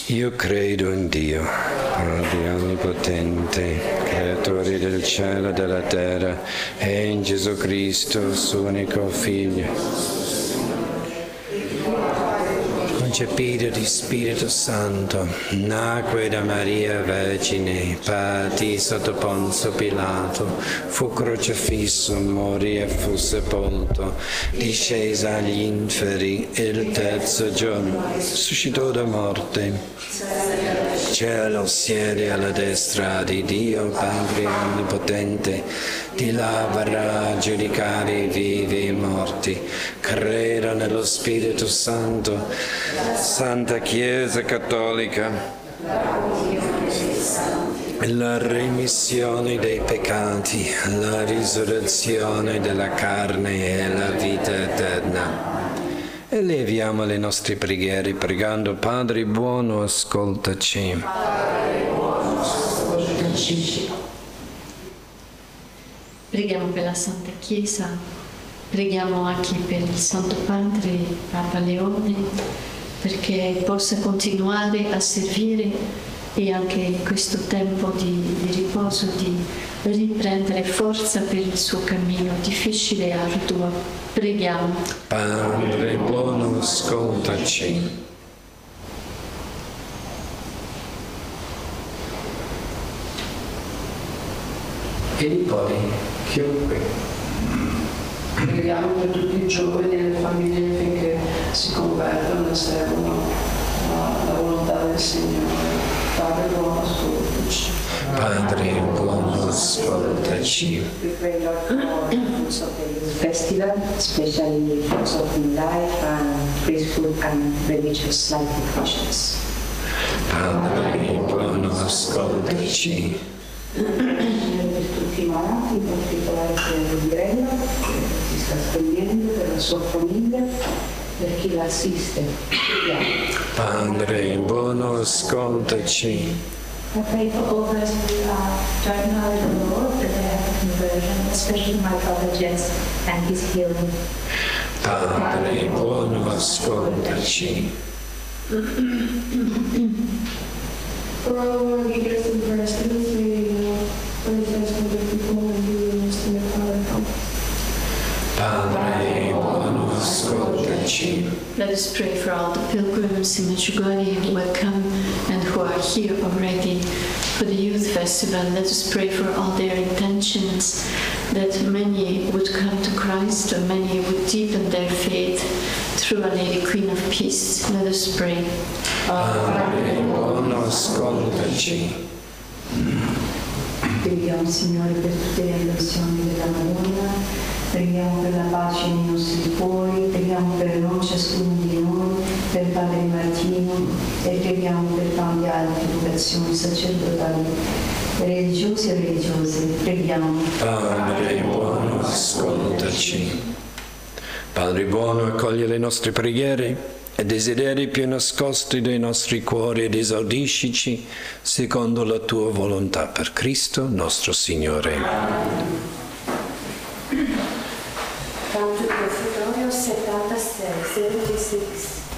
Io credo in Dio, Padre Onnipotente, Creatore del cielo e della terra, e in Gesù Cristo, suo unico Figlio, concepito di Spirito Santo, nacque da Maria Vergine, patì sotto Ponzio Pilato, fu crocifisso, morì e fu sepolto, discese agli inferi il terzo giorno, suscitò da morte. Cielo siede alla destra di Dio Padre Onnipotente, di là verrà a giudicare i vivi e i morti. Credo nello Spirito Santo, Santa Chiesa Cattolica, la remissione dei peccati, la risurrezione della carne e la vita eterna. Eleviamo le nostre preghiere pregando: Padre buono, ascoltaci. Preghiamo per la Santa Chiesa, preghiamo anche per il Santo Padre Papa Leone, perché possa continuare a servire e anche in questo tempo di riposo di riprendere forza per il suo cammino difficile e arduo. Preghiamo. Padre buono, ascoltaci. E poi chiunque. Preghiamo per tutti i giovani e le famiglie finché si convertono e seguono la volontà del Signore. Padre buono, ascoltaci. Padre buono, ascoltaci. We pray, Lord, for the fruits of the youth festival, especially fruits of new life and priesthood and religious life professions. Padre buono, ascoltaci. Per tutti i malati, in particolare per Mirella, che si sta spegnendo, per la sua famiglia, per chi la assiste. Padre buono, ascoltaci. I pray for all those who are right now in the Lord, that they have a conversion, especially my brother Jess and his healing. Padre buono, ascoltaci. For all our leaders and for our students, may you manifest with the people and you in us in the Father. Padre buono, ascoltaci. Let us pray for all the pilgrims in Medjugorje who will come and who are here already for the youth festival. Let us pray for all their intentions, that many would come to Christ and many would deepen their faith through Our Lady Queen of Peace. Let us pray. Padre buono, ascoltaci. Preghiamo, Signore, per tutte le intenzioni della Madonna. Preghiamo per la pace nei nostri cuori, preghiamo per noi, ciascuno di noi, per Padre Martino e preghiamo per tante altre vocazioni sacerdotali, religiose e religiose. Preghiamo. Padre buono, ascoltaci. Padre buono, accoglie le nostre preghiere e desideri più nascosti dei nostri cuori ed esaudiscici secondo la tua volontà per Cristo nostro Signore. Count to Presidio 76, 76.